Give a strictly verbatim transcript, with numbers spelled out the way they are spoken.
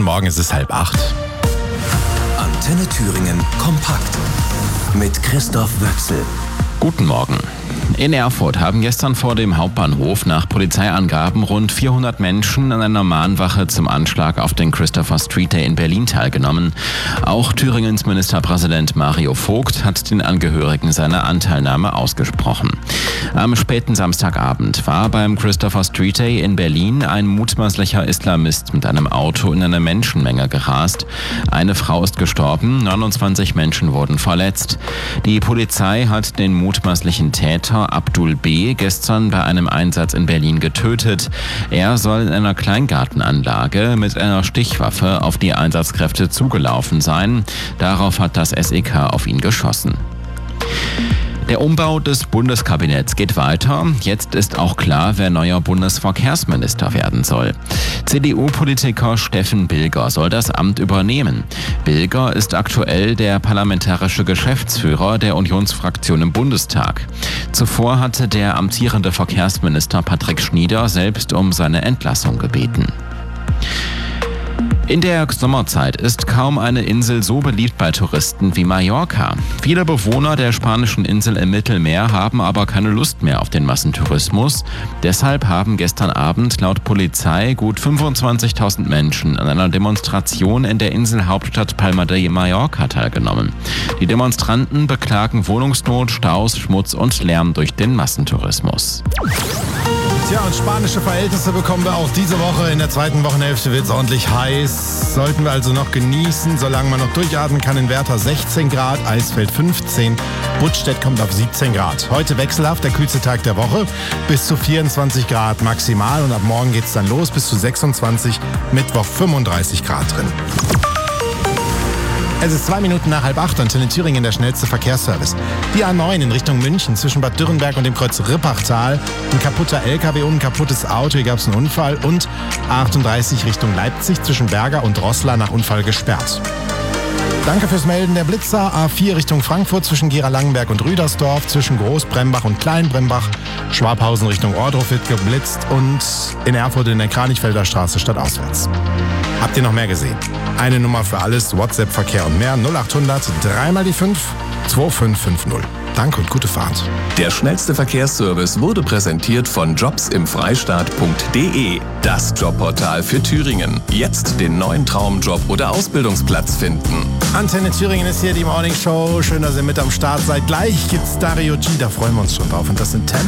Morgen, es ist halb acht. Antenne Thüringen kompakt mit Christoph Wöchsel. Guten Morgen. In Erfurt haben gestern vor dem Hauptbahnhof nach Polizeiangaben rund vierhundert Menschen an einer Mahnwache zum Anschlag auf den Christopher Street Day in Berlin teilgenommen. Auch Thüringens Ministerpräsident Mario Vogt hat den Angehörigen seine Anteilnahme ausgesprochen. Am späten Samstagabend war beim Christopher Street Day in Berlin ein mutmaßlicher Islamist mit einem Auto in eine Menschenmenge gerast. Eine Frau ist gestorben, neunundzwanzig Menschen wurden verletzt. Die Polizei hat den mutmaßlichen Täter Abdul B. gestern bei einem Einsatz in Berlin getötet. Er soll in einer Kleingartenanlage mit einer Stichwaffe auf die Einsatzkräfte zugelaufen sein. Darauf hat das S E K auf ihn geschossen. Der Umbau des Bundeskabinetts geht weiter. Jetzt ist auch klar, wer neuer Bundesverkehrsminister werden soll. C D U-Politiker Steffen Bilger soll das Amt übernehmen. Bilger ist aktuell der parlamentarische Geschäftsführer der Unionsfraktion im Bundestag. Zuvor hatte der amtierende Verkehrsminister Patrick Schnieder selbst um seine Entlassung gebeten. In der Sommerzeit ist kaum eine Insel so beliebt bei Touristen wie Mallorca. Viele Bewohner der spanischen Insel im Mittelmeer haben aber keine Lust mehr auf den Massentourismus. Deshalb haben gestern Abend laut Polizei gut fünfundzwanzigtausend Menschen an einer Demonstration in der Inselhauptstadt Palma de Mallorca teilgenommen. Die Demonstranten beklagen Wohnungsnot, Staus, Schmutz und Lärm durch den Massentourismus. Tja, und spanische Verhältnisse bekommen wir auch diese Woche. In der zweiten Wochenhälfte wird es ordentlich heiß. Sollten wir also noch genießen, solange man noch durchatmen kann. In Werther sechzehn Grad, Eisfeld fünfzehn, Buttstedt kommt auf siebzehn Grad. Heute wechselhaft, der kühlste Tag der Woche, bis zu vierundzwanzig Grad maximal. Und ab morgen geht es dann los, bis zu sechsundzwanzig, Mittwoch fünfunddreißig Grad drin. Es ist zwei Minuten nach halb acht, Antenne Thüringen, der schnellste Verkehrsservice. Die A neun in Richtung München zwischen Bad Dürrenberg und dem Kreuz Rippachtal. Ein kaputter L K W und ein kaputtes Auto, hier gab es einen Unfall. Und A achtunddreißig Richtung Leipzig zwischen Berger und Roßla nach Unfall gesperrt. Danke fürs Melden. Der Blitzer A vier Richtung Frankfurt zwischen Gera-Langenberg und Rüdersdorf, zwischen Großbrembach und Kleinbrembach, Schwabhausen Richtung Ohrdruf wird geblitzt und in Erfurt in der Kranichfelder Straße stadtauswärts. Habt ihr noch mehr gesehen? Eine Nummer für alles, WhatsApp, Verkehr und mehr, null achthundert, dreimal die fünf, zwei fünf fünf null. Danke und gute Fahrt. Der schnellste Verkehrsservice wurde präsentiert von jobs im freistaat punkt de. Das Jobportal für Thüringen. Jetzt den neuen Traumjob oder Ausbildungsplatz finden. Antenne Thüringen ist hier die Morning Show. Schön, dass ihr mit am Start seid. Gleich gibt's Dario G, da freuen wir uns schon drauf. Und das sind Temp